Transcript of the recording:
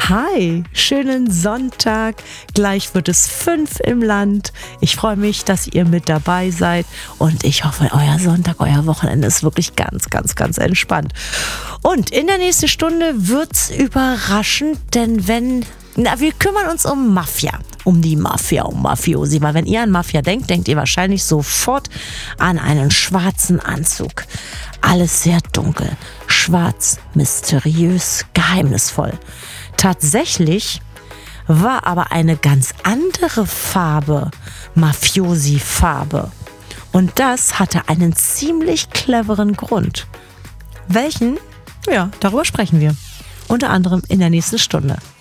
Hi, schönen Sonntag. Gleich wird es 5 im Land. Ich freue mich, dass ihr mit dabei seid und ich hoffe, euer Sonntag, euer Wochenende ist wirklich ganz, ganz, ganz entspannt. Und in der nächsten Stunde wird's überraschend, denn wir kümmern uns um Mafia. Um die Mafia, um Mafiosi. Weil wenn ihr an Mafia denkt, denkt ihr wahrscheinlich sofort an einen schwarzen Anzug. Alles sehr dunkel, schwarz, mysteriös, geheimnisvoll. Tatsächlich war aber eine ganz andere Farbe Mafiosi-Farbe. Und das hatte einen ziemlich cleveren Grund. Welchen? Ja, darüber sprechen wir. Unter anderem in der nächsten Stunde.